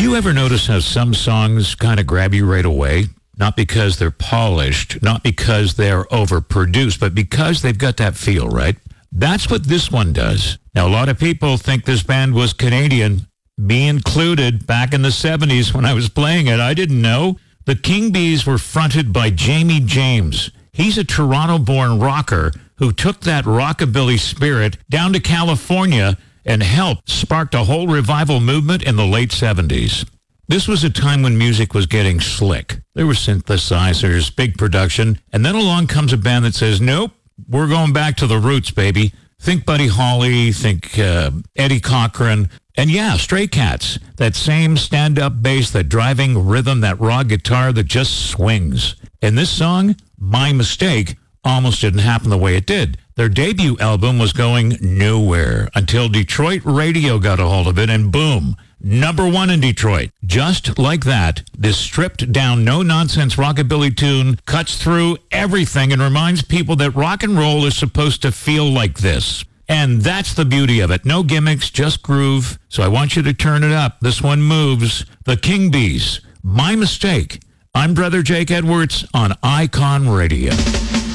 you ever notice how some songs kind of grab you right away? Not because they're polished, not because they're overproduced, but because they've got that feel, right? That's what this one does. Now, a lot of people think this band was Canadian, me included. Back in the 70s when I was playing it, I didn't know. The King Bees were fronted by Jamie James. He's a Toronto-born rocker who took that rockabilly spirit down to California and helped spark a whole revival movement in the late 70s. This was a time when music was getting slick. There were synthesizers, big production, and then along comes a band that says, nope, we're going back to the roots, baby. Think Buddy Holly, think Eddie Cochran, and yeah, Stray Cats, that same stand-up bass, that driving rhythm, that raw guitar that just swings. And this song, My Mistake, almost didn't happen the way it did. Their debut album was going nowhere until Detroit radio got a hold of it, and boom, #1 in Detroit. Just like that, this stripped-down, no-nonsense rockabilly tune cuts through everything and reminds people that rock and roll is supposed to feel like this. And that's the beauty of it. No gimmicks, just groove. So I want you to turn it up. This one moves. The King Bees, My Mistake. I'm Brother Jake Edwards on Icon Radio.